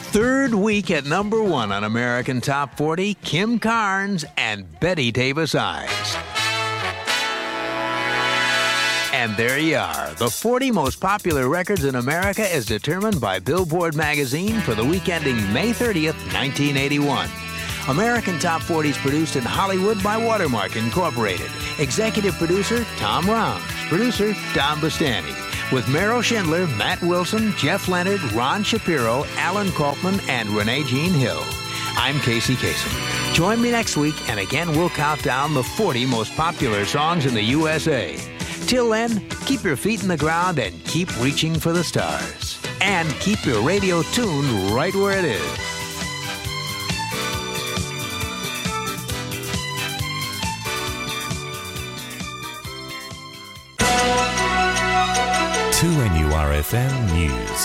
third week at number 1 on American Top 40, Kim Carnes and Betty Davis Eyes. And there you are, the 40 most popular records in America as determined by Billboard magazine for the week ending May 30th, 1981. American Top 40 is produced in Hollywood by Watermark Incorporated. Executive producer, Tom Rounds. Producer, Don Bastani. With Meryl Schindler, Matt Wilson, Jeff Leonard, Ron Shapiro, Alan Kaufman, and Renee Jean Hill. I'm Casey Kasem. Join me next week, and again we'll count down the 40 most popular songs in the USA. Till then, keep your feet in the ground and keep reaching for the stars. And keep your radio tuned right where it is. NURFM News.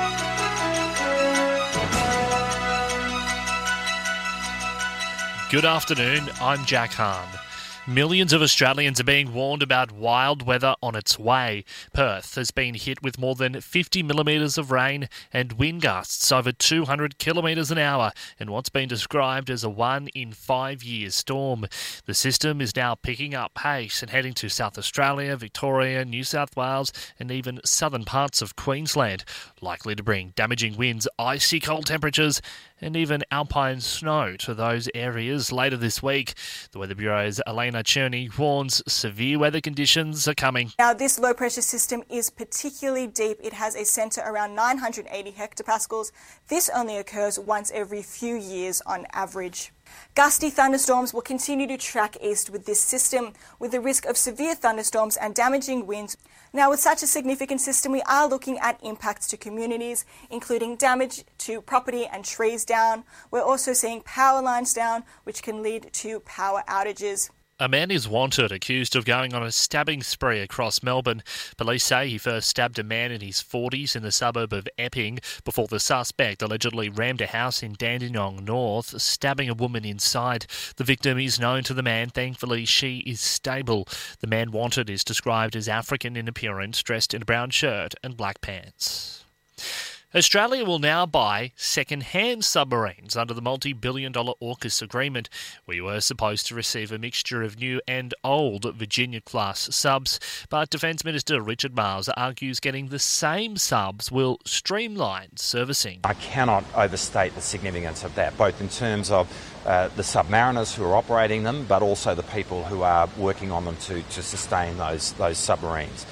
Good afternoon, I'm Jack Hahn. Millions of Australians are being warned about wild weather on its way. Perth has been hit with more than 50 millimetres of rain and wind gusts over 200 kilometres an hour in what's been described as a 1-in-5-year storm. The system is now picking up pace and heading to South Australia, Victoria, New South Wales and even southern parts of Queensland, likely to bring damaging winds, icy cold temperatures and even alpine snow to those areas later this week. The Weather Bureau's Elena Cherney warns severe weather conditions are coming. Now, this low-pressure system is particularly deep. It has a centre around 980 hectopascals. This only occurs once every few years on average. Gusty thunderstorms will continue to track east with this system, with the risk of severe thunderstorms and damaging winds. Now, with such a significant system, we are looking at impacts to communities, including damage to property and trees down. We're also seeing power lines down, which can lead to power outages. A man is wanted, accused of going on a stabbing spree across Melbourne. Police say he first stabbed a man in his 40s in the suburb of Epping before the suspect allegedly rammed a house in Dandenong North, stabbing a woman inside. The victim is known to the man. Thankfully, she is stable. The man wanted is described as African in appearance, dressed in a brown shirt and black pants. Australia will now buy second-hand submarines under the multi-billion-dollar AUKUS agreement. We were supposed to receive a mixture of new and old Virginia-class subs, but Defence Minister Richard Marles argues getting the same subs will streamline servicing. I cannot overstate the significance of that, both in terms of the submariners who are operating them, but also the people who are working on them to sustain those submarines.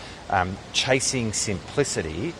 Chasing simplicity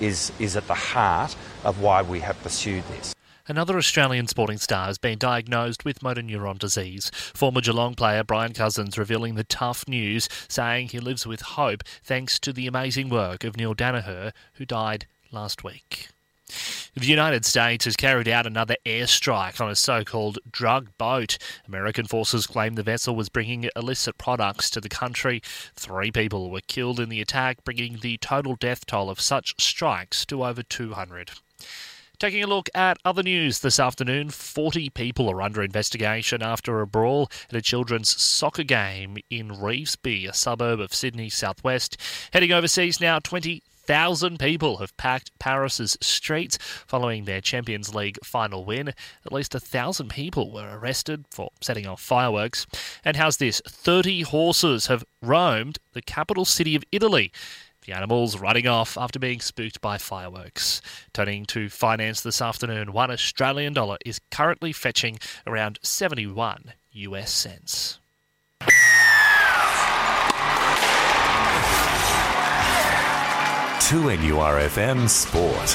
is at the heart of why we have pursued this. Another Australian sporting star has been diagnosed with motor neuron disease. Former Geelong player Brian Cousins revealing the tough news, saying he lives with hope thanks to the amazing work of Neil Danaher, who died last week. The United States has carried out another airstrike on a so-called drug boat. American forces claim the vessel was bringing illicit products to the country. 3 people were killed in the attack, bringing the total death toll of such strikes to over 200. Taking a look at other news this afternoon, 40 people are under investigation after a brawl at a children's soccer game in Revesby, a suburb of Sydney southwest. Heading overseas now, 20,000 people have packed Paris's streets following their Champions League final win. At least 1,000 people were arrested for setting off fireworks. And how's this? 30 horses have roamed the capital city of Italy. The animals running off after being spooked by fireworks. Turning to finance this afternoon, $1 Australian is currently fetching around 71 US cents. To NURFM Sport.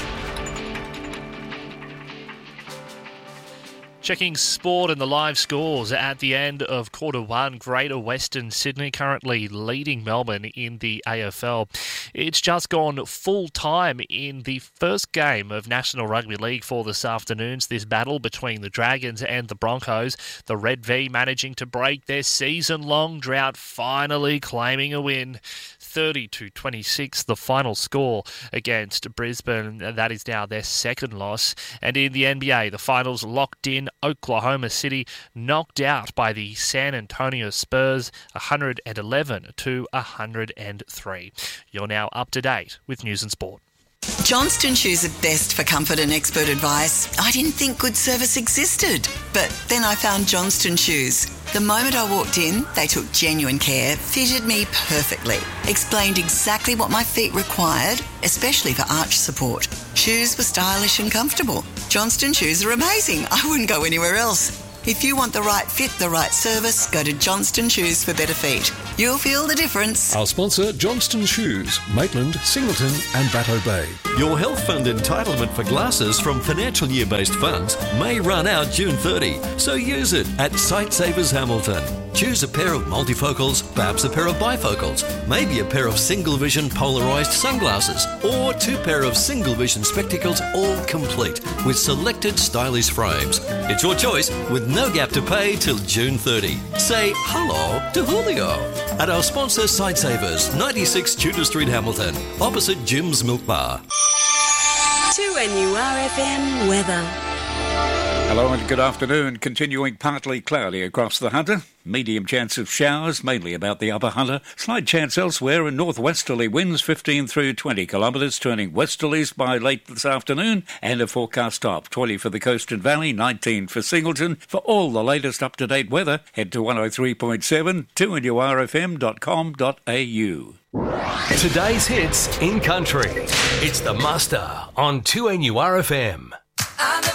Checking sport and the live scores at the end of Quarter 1. Greater Western Sydney currently leading Melbourne in the AFL. It's just gone full time in the first game of National Rugby League for this afternoon's this battle between the Dragons and the Broncos. The Red V managing to break their season-long drought, finally claiming a win. 30-26, the final score against Brisbane. That is now their second loss. And in the NBA, the finals locked in. Oklahoma City knocked out by the San Antonio Spurs 111-103. You're now up to date with news and sport. Johnston Shoes are best for comfort and expert advice. I didn't think good service existed, but then I found Johnston Shoes. The moment I walked in, they took genuine care, fitted me perfectly, explained exactly what my feet required, especially for arch support. Shoes were stylish and comfortable. Johnston Shoes are amazing. I wouldn't go anywhere else. If you want the right fit, the right service, go to Johnston Shoes for better feet. You'll feel the difference. Our sponsor, Johnston Shoes, Maitland, Singleton and Batto Bay. Your health fund entitlement for glasses from financial year-based funds may run out June 30, so use it at Sightsavers Hamilton. Choose a pair of multifocals, perhaps a pair of bifocals, maybe a pair of single-vision polarised sunglasses, or 2 pair of single-vision spectacles, all complete with selected stylish frames. It's your choice with no gap to pay till June 30. Say hello to Julio at our sponsor Sightsavers, 96 Tudor Street, Hamilton, opposite Jim's Milk Bar. 2NURFM weather. Hello and good afternoon. Continuing partly cloudy across the Hunter. Medium chance of showers, mainly about the upper Hunter. Slight chance elsewhere, and northwesterly winds 15 through 20 kilometres, turning westerlies by late this afternoon. And a forecast top, 20 for the Coast and Valley, 19 for Singleton. For all the latest up-to-date weather, head to 103.7, 2NURFM.com.au. Today's hits in country. It's the Muster on 2NURFM.